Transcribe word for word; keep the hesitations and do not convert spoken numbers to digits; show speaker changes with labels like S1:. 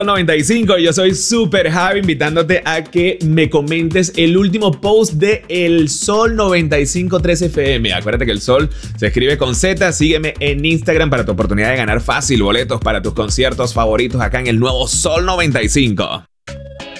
S1: noventa y cinco, yo soy Super Javi, invitándote a que me comentes el último post de El Sol noventa y cinco punto tres F M. Acuérdate que El Sol se escribe con Z. Sígueme en Instagram para tu oportunidad de ganar fácil boletos para tus conciertos favoritos acá en el nuevo Sol noventa y cinco.